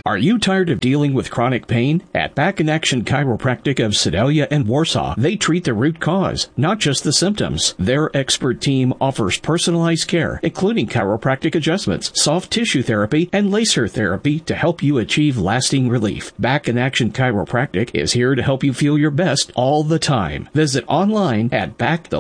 Are you tired of dealing with chronic pain? At Back in Action Chiropractic of Sedalia and Warsaw, they treat the root cause, not just the symptoms. Their expert team offers personalized care, including chiropractic adjustments, soft tissue therapy, and laser therapy to help you achieve lasting relief. Back in Action Chiropractic is here to help you feel your best all the time. Visit online at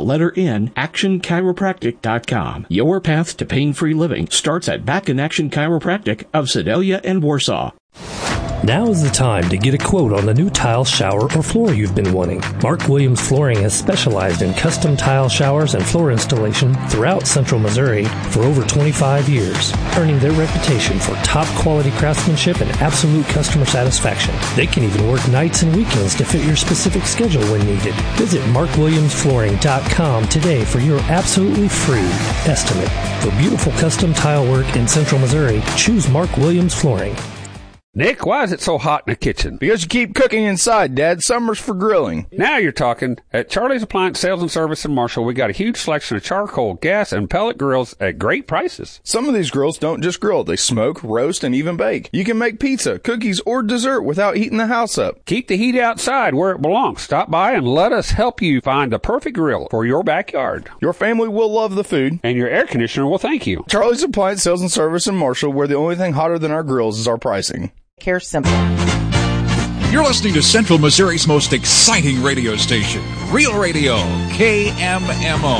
actionchiropractic.com. Your path to pain-free living starts at Back in Action Chiropractic of Sedalia and Warsaw. Now is the time to get a quote on the new tile, shower, or floor you've been wanting. Mark Williams Flooring has specialized in custom tile showers and floor installation throughout Central Missouri for over 25 years, earning their reputation for top quality craftsmanship and absolute customer satisfaction. They can even work nights and weekends to fit your specific schedule when needed. Visit markwilliamsflooring.com today for your absolutely free estimate. For beautiful custom tile work in Central Missouri, choose Mark Williams Flooring. Nick, why is it so hot in the kitchen? Because you keep cooking inside, Dad. Summer's for grilling. Now you're talking. At Charlie's Appliance Sales and Service in Marshall, we got a huge selection of charcoal, gas, and pellet grills at great prices. Some of these grills don't just grill. They smoke, roast, and even bake. You can make pizza, cookies, or dessert without heating the house up. Keep the heat outside where it belongs. Stop by and let us help you find the perfect grill for your backyard. Your family will love the food. And your air conditioner will thank you. Charlie's Appliance Sales and Service in Marshall, where the only thing hotter than our grills is our pricing. Care Simple. You're listening to Central Missouri's most exciting radio station, Real Radio, KMMO.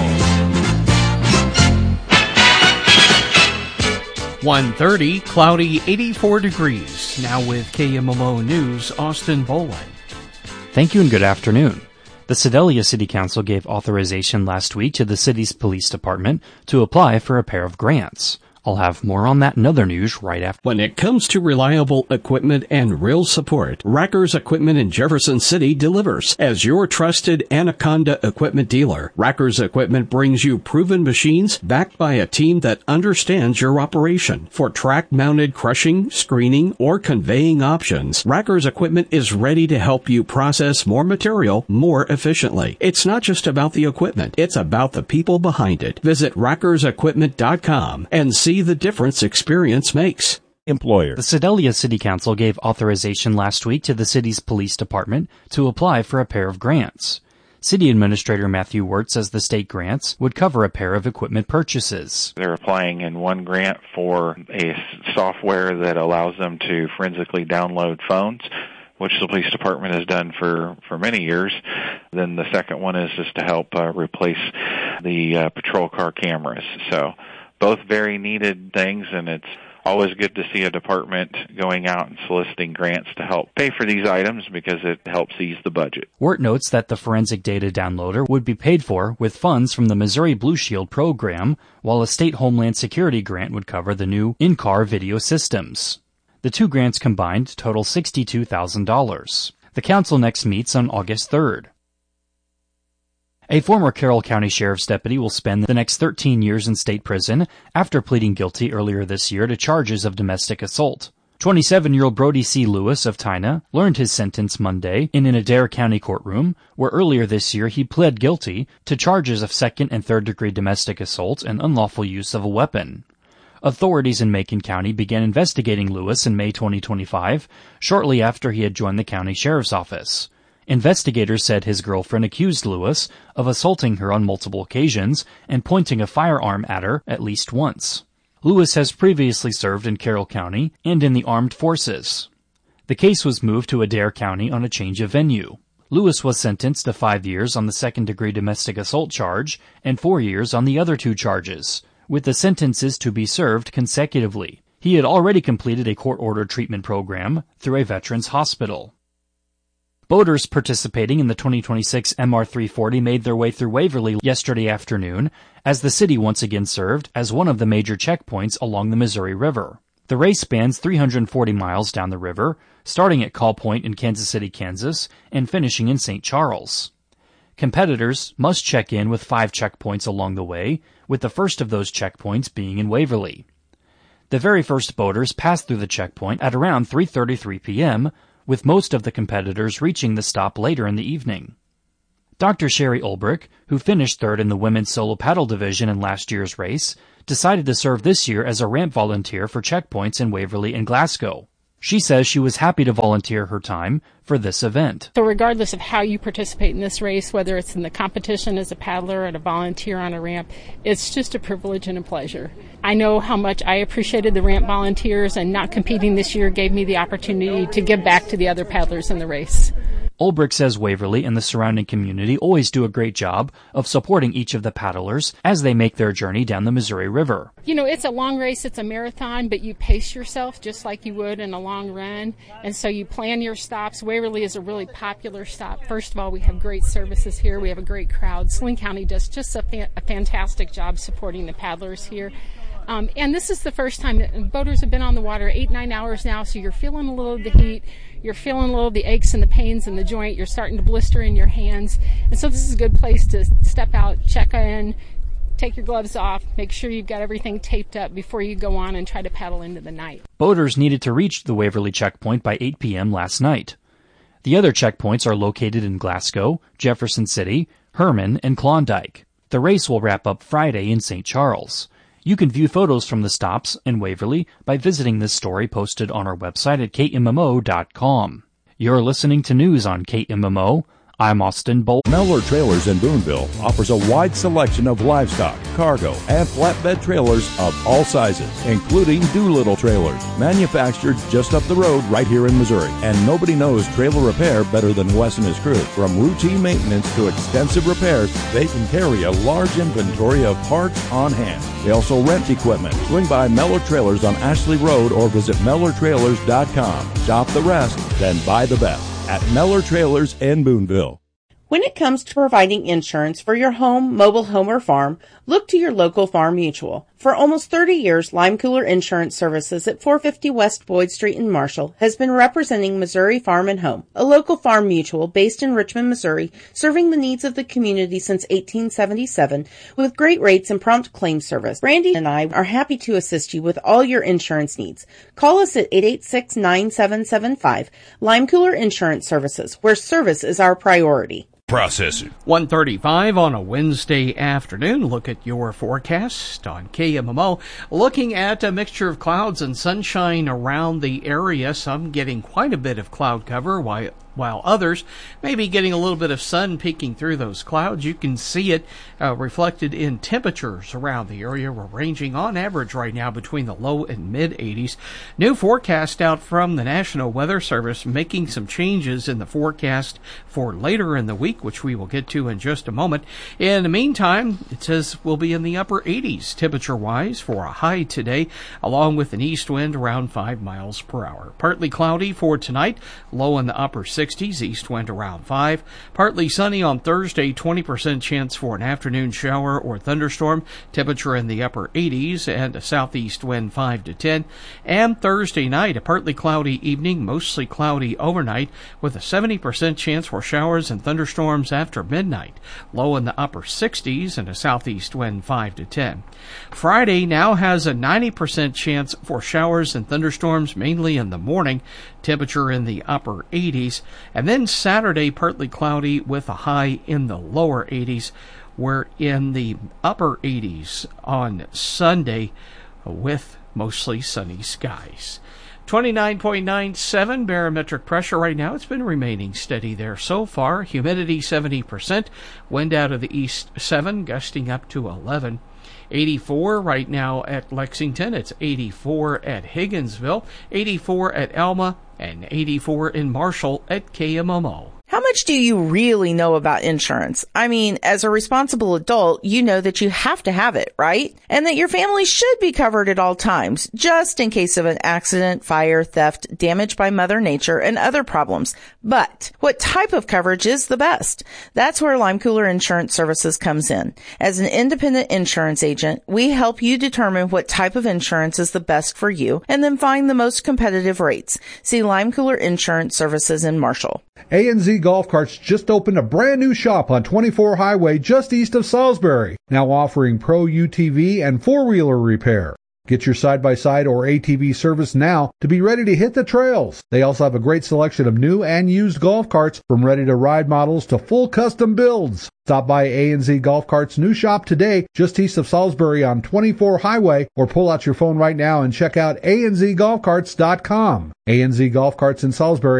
1:30, cloudy, 84 degrees. Now with KMMO News, Austin Boland. Thank you and good afternoon. The Sedalia City Council gave authorization last week to the city's police department to apply for a pair of grants. I'll have more on that and other news right after. When it comes to reliable equipment and real support, Racker's Equipment in Jefferson City delivers. As your trusted Anaconda equipment dealer, Racker's Equipment brings you proven machines backed by a team that understands your operation. For track-mounted crushing, screening, or conveying options, Racker's Equipment is ready to help you process more material more efficiently. It's not just about the equipment, it's about the people behind it. Visit rackersequipment.com and see the difference experience makes. Employer. The Sedalia City Council gave authorization last week to the city's police department to apply for a pair of grants. City Administrator Matthew Wirt says the state grants would cover a pair of equipment purchases. They're applying in one grant for a software that allows them to forensically download phones, which the police department has done for many years. Then the second one is just to help replace the patrol car cameras. So both very needed things, and it's always good to see a department going out and soliciting grants to help pay for these items because it helps ease the budget. Wirt notes that the forensic data downloader would be paid for with funds from the Missouri Blue Shield program, while a state Homeland Security grant would cover the new in-car video systems. The two grants combined total $62,000. The council next meets on August 3rd. A former Carroll County Sheriff's deputy will spend the next 13 years in state prison after pleading guilty earlier this year to charges of domestic assault. 27-year-old Brody C. Lewis of Tina learned his sentence Monday in an Adair County courtroom, where earlier this year he pled guilty to charges of second- and third-degree domestic assault and unlawful use of a weapon. Authorities in Macon County began investigating Lewis in May 2025, shortly after he had joined the county sheriff's office. Investigators said his girlfriend accused Lewis of assaulting her on multiple occasions and pointing a firearm at her at least once. Lewis has previously served in Carroll County and in the armed forces. The case was moved to Adair County on a change of venue. Lewis was sentenced to 5 years on the second-degree domestic assault charge and 4 years on the other two charges, with the sentences to be served consecutively. He had already completed a court-ordered treatment program through a veterans hospital. Boaters participating in the 2026 MR340 made their way through Waverly yesterday afternoon as the city once again served as one of the major checkpoints along the Missouri River. The race spans 340 miles down the river, starting at Call Point in Kansas City, Kansas, and finishing in St. Charles. Competitors must check in with 5 checkpoints along the way, with the first of those checkpoints being in Waverly. The very first boaters passed through the checkpoint at around 3:33 p.m., with most of the competitors reaching the stop later in the evening. Dr. Sherry Ulbrich, who finished third in the women's solo paddle division in last year's race, decided to serve this year as a ramp volunteer for checkpoints in Waverly and Glasgow. She says she was happy to volunteer her time for this event. So regardless of how you participate in this race, whether it's in the competition as a paddler or a volunteer on a ramp, it's just a privilege and a pleasure. I know how much I appreciated the ramp volunteers, and not competing this year gave me the opportunity to give back to the other paddlers in the race. Ulbrich says Waverly and the surrounding community always do a great job of supporting each of the paddlers as they make their journey down the Missouri River. You know, it's a long race, it's a marathon, but you pace yourself just like you would in a long run, and so you plan your stops. Waverly is a really popular stop. First of all, we have great services here. We have a great crowd. Saline County does just a fantastic job supporting the paddlers here. And this is the first time that boaters have been on the water 8-9 hours now, so you're feeling a little of the heat, you're feeling a little of the aches and the pains in the joint, you're starting to blister in your hands. And so this is a good place to step out, check in, take your gloves off, make sure you've got everything taped up before you go on and try to paddle into the night. Boaters needed to reach the Waverly checkpoint by 8 p.m. last night. The other checkpoints are located in Glasgow, Jefferson City, Herman, and Klondike. The race will wrap up Friday in St. Charles. You can view photos from the stops in Waverly by visiting this story posted on our website at KMMO.com. You're listening to news on KMMO. I'm Austin Bolt. Mellor Trailers in Boonville offers a wide selection of livestock, cargo, and flatbed trailers of all sizes, including Doolittle trailers, manufactured just up the road right here in Missouri. And nobody knows trailer repair better than Wes and his crew. From routine maintenance to extensive repairs, they can carry a large inventory of parts on hand. They also rent equipment. Swing by Mellor Trailers on Ashley Road or visit MellorTrailers.com. Shop the rest, then buy the best at Mellor Trailers in Boonville. When it comes to providing insurance for your home, mobile home, or farm, look to your local Farm Mutual. For almost 30 years, Lime Cooler Insurance Services at 450 West Boyd Street in Marshall has been representing Missouri Farm and Home, a local farm mutual based in Richmond, Missouri, serving the needs of the community since 1877 with great rates and prompt claim service. Brandy and I are happy to assist you with all your insurance needs. Call us at 886-9775, Lime Cooler Insurance Services, where service is our priority. Processing. 1:35 on a Wednesday afternoon. Look at your forecast on KMMO. Looking at a mixture of clouds and sunshine around the area. Some getting quite a bit of cloud cover, while others may be getting a little bit of sun peeking through those clouds. You can see it reflected in temperatures around the area. We're ranging on average right now between the low and mid 80s. New forecast out from the National Weather Service making some changes in the forecast for later in the week, which we will get to in just a moment. In the meantime, it says we'll be in the upper 80s temperature-wise for a high today, along with an east wind around 5 miles per hour. Partly cloudy for tonight, low in the upper 60s, east wind around 5. Partly sunny on Thursday, 20% chance for an afternoon shower or thunderstorm, temperature in the upper 80s, and a southeast wind 5 to 10. And Thursday night, a partly cloudy evening, mostly cloudy overnight, with a 70% chance for showers and thunderstorms after midnight, low in the upper 60s, and a southeast wind 5 to 10. Friday now has a 90% chance for showers and thunderstorms, mainly in the morning, temperature in the upper 80s. And then Saturday, partly cloudy with a high in the lower 80s. We're in the upper 80s on Sunday with mostly sunny skies. 29.97 barometric pressure right now. It's been remaining steady there so far. Humidity 70%. Wind out of the east 7, gusting up to 11. 84 right now at Lexington. It's 84 at Higginsville, 84 at Alma, and 84 in Marshall at KMMO. How much do you really know about insurance? I mean, as a responsible adult, you know that you have to have it, right? And that your family should be covered at all times, just in case of an accident, fire, theft, damage by Mother Nature, and other problems. But what type of coverage is the best? That's where Lime Cooler Insurance Services comes in. As an independent insurance agent, we help you determine what type of insurance is the best for you and then find the most competitive rates. See Lime Cooler Insurance Services in Marshall. A&Z Golf Carts just opened a brand new shop on 24 Highway just east of Salisbury, now offering pro UTV and four-wheeler repair. Get your side-by-side or ATV service now to be ready to hit the trails. They also have a great selection of new and used golf carts, from ready-to-ride models to full custom builds. Stop by A&Z Golf Carts' new shop today, just east of Salisbury on 24 Highway, or pull out your phone right now and check out anzgolfcarts.com. A&Z Golf Carts in Salisbury